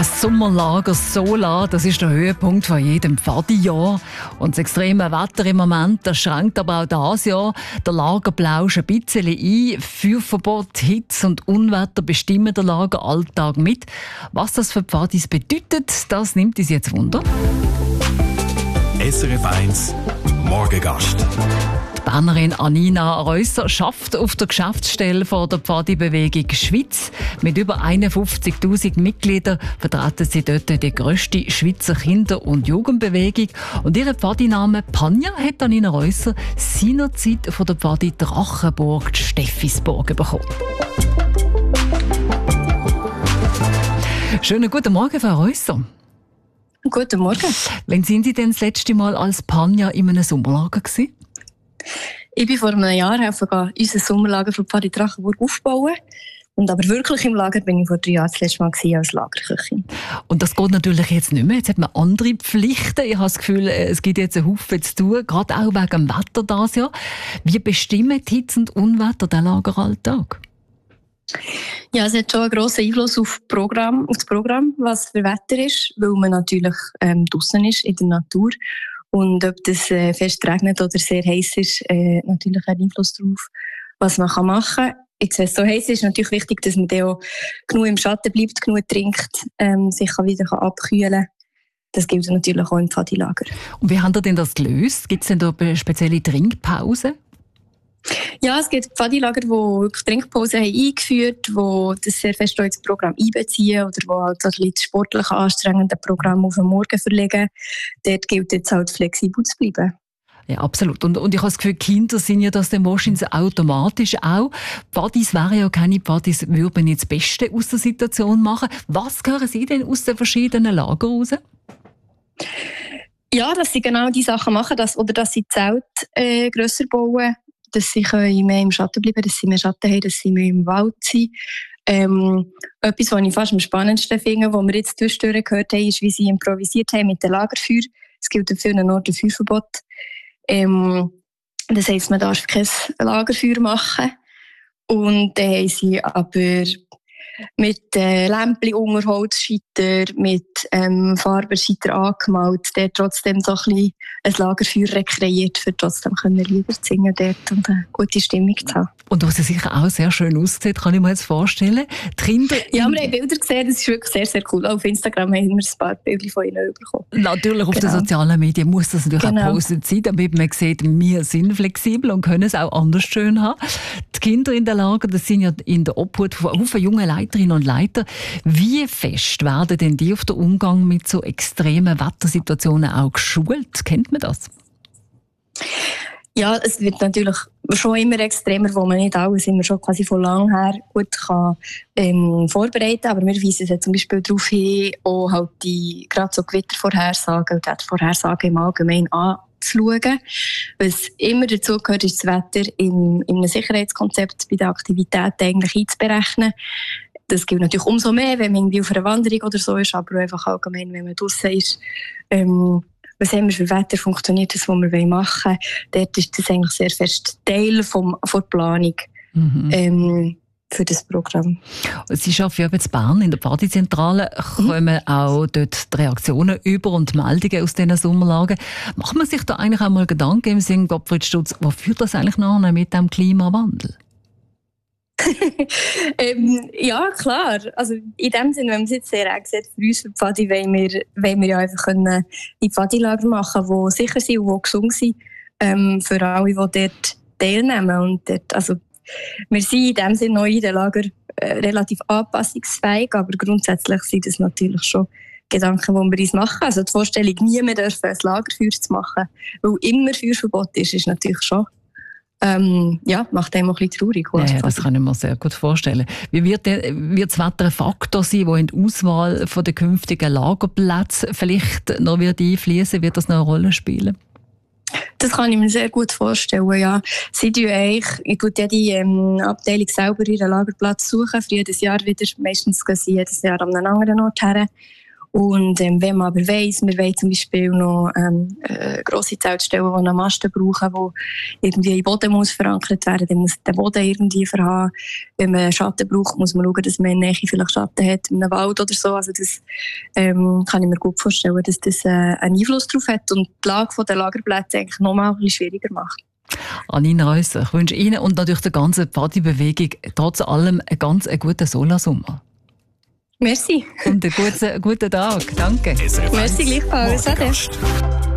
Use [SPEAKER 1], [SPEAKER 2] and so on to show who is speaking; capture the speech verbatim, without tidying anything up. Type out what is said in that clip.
[SPEAKER 1] Das Sommerlager Sola, das ist der Höhepunkt von jedem Pfadijahr. Und das extreme Wetter im Moment, das schränkt aber auch dieses Jahr der Lagerplausch ein bisschen ein. Feuerverbot, Hitze und Unwetter bestimmen den Lageralltag mit. Was das für Pfadis bedeutet, das nimmt uns jetzt Wunder.
[SPEAKER 2] S R F eins Morgengast.
[SPEAKER 1] Die Bernerin Anina Reusser arbeitet auf der Geschäftsstelle von der Pfadi-Bewegung Schweiz. Mit über einundfünfzigtausend Mitgliedern vertreten sie dort die grösste Schweizer Kinder- und Jugendbewegung. Und ihren Pfadiname Panja hat Anina Reusser seinerzeit von der Pfadi Drachenburg Steffisburg bekommen. Schönen guten Morgen, Frau Reusser.
[SPEAKER 3] Guten Morgen.
[SPEAKER 1] Wann sind Sie denn das letzte Mal als Panja in einem Sommerlager gewesen?
[SPEAKER 3] Ich bin vor einem Jahr helfen, unser Sommerlager für Pfadi Drachenburg aufbauen. Und aber wirklich im Lager bin ich vor drei Jahren das letzte Mal als Lagerköchin.
[SPEAKER 1] Und das geht natürlich jetzt nicht mehr. Jetzt hat man andere Pflichten. Ich habe das Gefühl, es gibt jetzt einen Haufen zu tun, gerade auch wegen dem Wetter dieses Jahr. Wie bestimmen die Hitze und Unwetter den Lageralltag?
[SPEAKER 3] Ja, es hat schon einen grossen Einfluss auf, Programm, auf das Programm, was für Wetter ist, weil man natürlich ähm, draussen ist, in der Natur. Und ob das äh, fest regnet oder sehr heiß ist, äh, natürlich einen Einfluss darauf, was man kann machen kann. Jetzt, wenn es so heiß ist, ist natürlich wichtig, dass man dann auch genug im Schatten bleibt, genug trinkt, ähm, sich wieder kann abkühlen kann. Das gilt natürlich auch im Pfadilager.
[SPEAKER 1] Und wie habt ihr denn das gelöst? Gibt es denn da spezielle Trinkpausen?
[SPEAKER 3] Ja, es gibt Pfadilager, die wirklich Trinkpausen haben eingeführt haben, die das sehr fest ins Programm einbeziehen oder die halt das sportlich anstrengende Programm auf den Morgen verlegen. Dort gilt jetzt halt flexibel zu bleiben.
[SPEAKER 1] Ja, absolut. Und, und ich habe das Gefühl, Kinder sind ja das dann wahrscheinlich automatisch auch. Pfadis wären ja keine Pfadis, würden nicht das Beste aus der Situation machen. Was hören Sie denn aus den verschiedenen Lagern raus?
[SPEAKER 3] Ja, dass sie genau die Sachen machen, dass, oder dass sie Zelt äh, grösser bauen, dass sie mehr im Schatten bleiben, dass sie mehr Schatten haben, dass sie mehr im Wald sind. Ähm, etwas, was ich fast am spannendsten finde, was wir jetzt zwischendurch gehört haben, ist, wie sie improvisiert haben mit dem Lagerfeuer. Es gibt an vielen Orten ein Feuerverbot. Ähm, das heisst, man darf kein Lagerfeuer machen. Und dann haben sie aber mit äh, Lämpchen unter Holzscheiter, mit ähm, Farbenscheiter angemalt, der trotzdem so ein bisschen ein Lagerfeuer rekreiert, für trotzdem können Lieder singen dort und eine gute Stimmung zu haben.
[SPEAKER 1] Und was sicher auch sehr schön aussieht, kann ich mir jetzt vorstellen. Die Kinder
[SPEAKER 3] ja, wir haben Bilder gesehen, das ist wirklich sehr, sehr cool. Auch auf Instagram haben wir ein paar Bilder von ihnen bekommen.
[SPEAKER 1] Natürlich, auf
[SPEAKER 3] genau.
[SPEAKER 1] den sozialen Medien muss das natürlich genau. auch gepostet sein, damit man sieht, wir sind flexibel und können es auch anders schön haben. Die Kinder in den Lagern, das sind ja in der Obhut von Haufen junge Leiterinnen und Leiter. Wie fest werden denn die auf den Umgang mit so extremen Wettersituationen auch geschult? Kennt man das?
[SPEAKER 3] Ja, es wird natürlich schon immer extremer, wo man nicht alles immer schon quasi von lang her gut kann, ähm, vorbereiten kann. Aber wir weisen ja zum Beispiel darauf hin, auch halt die, gerade so Gewittervorhersagen und die Vorhersagen im Allgemeinen anzuschauen. Was immer dazu gehört, ist das Wetter in, in einem Sicherheitskonzept bei den Aktivitäten eigentlich einzuberechnen. Das gilt natürlich umso mehr, wenn man irgendwie auf einer Wanderung oder so ist, aber einfach allgemein, wenn man draussen ist. Ähm, was haben wir für Wetter, funktioniert das, was wir machen wollen. Dort ist das eigentlich sehr fest Teil vom, von der Planung mhm. ähm, für das Programm.
[SPEAKER 1] Sie arbeiten ja in Bern in der Pfadizentrale. Kommen mhm. auch dort die Reaktionen über und Meldungen aus diesen Sommerlagen. Macht man sich da eigentlich auch mal Gedanken im Sinn, Gottfried Stutz, wo führt das eigentlich nachher mit dem Klimawandel?
[SPEAKER 3] ähm, ja, klar. Also in dem Sinne, wenn man es jetzt sehr eng sieht, für uns für die Pfadi wollen wir, wollen wir ja einfach können die Pfadilager machen, die sicher sind und die gesund sind, ähm, für alle, die dort teilnehmen. Und dort, also, wir sind in dem Sinne noch in den Lager äh, relativ anpassungsfähig, aber grundsätzlich sind das natürlich schon Gedanken, die wir uns machen. Also die Vorstellung, niemand darf ein Lagerfeuer zu machen, weil immer Feuerverbot ist, ist natürlich schon Ähm, ja, macht einem auch ein bisschen traurig.
[SPEAKER 1] Ja, das kann ich mir sehr gut vorstellen. Wie wird, der, wird das Wetter ein Faktor sein, der in die Auswahl der künftigen Lagerplätze vielleicht noch wird einfließen? Wird das noch eine Rolle spielen?
[SPEAKER 3] Das kann ich mir sehr gut vorstellen, ja. Sie tun eigentlich, ich tue jede ähm, Abteilung selber ihren Lagerplatz suchen, für jedes Jahr wieder. Meistens gehen sie jedes Jahr an einen anderen Ort her. Und ähm, wenn man aber weiss, wir wollen zum Beispiel noch ähm, äh, grosse Zeltstellen, die einen Masten brauchen, die irgendwie im Boden muss verankert werden, dann muss der Boden irgendwie verhaben. Wenn man Schatten braucht, muss man schauen, dass man in der Nähe vielleicht Schatten hat, in einem Wald oder so. Also das ähm, kann ich mir gut vorstellen, dass das äh, einen Einfluss darauf hat und die Lage der Lagerplätze eigentlich noch mal ein bisschen schwieriger macht.
[SPEAKER 1] Anina Reusser, ich wünsche Ihnen und natürlich der ganzen Pfadi-Bewegung trotz allem einen ganz guten Solasommer.
[SPEAKER 3] Merci.
[SPEAKER 1] Und einen guten, guten Tag. Danke.
[SPEAKER 3] Merci gleichfalls.